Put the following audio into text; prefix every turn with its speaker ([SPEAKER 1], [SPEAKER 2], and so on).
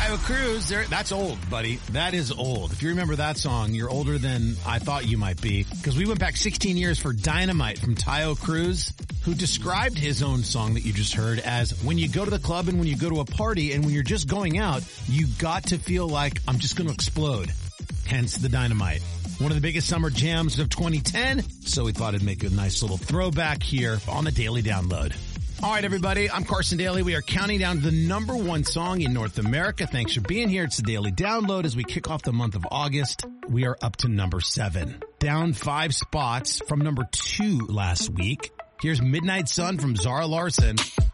[SPEAKER 1] Tayo Cruz, that's old, buddy. That is old. If you remember that song, you're older than I thought you might be, because we went back 16 years for Dynamite from Tayo Cruz, who described his own song that you just heard as when you go to the club and when you go to a party and when you're just going out, you got to feel like I'm just going to explode. Hence the Dynamite. One of the biggest summer jams of 2010, so we thought it'd make a nice little throwback here on the Daily Download. All right, everybody, I'm Carson Daly. We are counting down to the number one song in North America. Thanks for being here. It's the Daily Download. As we kick off the month of August, we are up to number 7. Down 5 spots from number 2 last week. Here's Midnight Sun from Zara Larsson.